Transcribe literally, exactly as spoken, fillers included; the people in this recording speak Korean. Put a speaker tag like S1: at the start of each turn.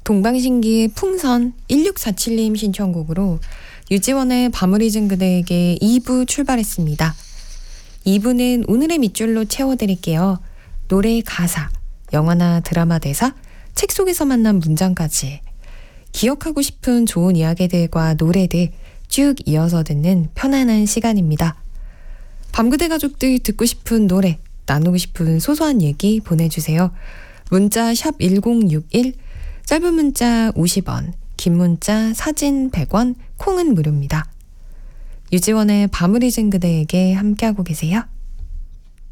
S1: 동방신기의 풍선 일육사칠님 신청곡으로 유지원의 밤을 잊은 그대에게 이 부 출발했습니다. 이 부는 오늘의 밑줄로 채워드릴게요. 노래 가사, 영화나 드라마 대사, 책 속에서 만난 문장까지 기억하고 싶은 좋은 이야기들과 노래들 쭉 이어서 듣는 편안한 시간입니다. 밤그대 가족들 듣고 싶은 노래, 나누고 싶은 소소한 얘기 보내주세요. 문자 샵 일공육일, 짧은 문자 오십 원, 긴 문자 사진 백 원, 콩은 무료입니다. 유지원의 밤을 잊은 그대에게 함께하고 계세요.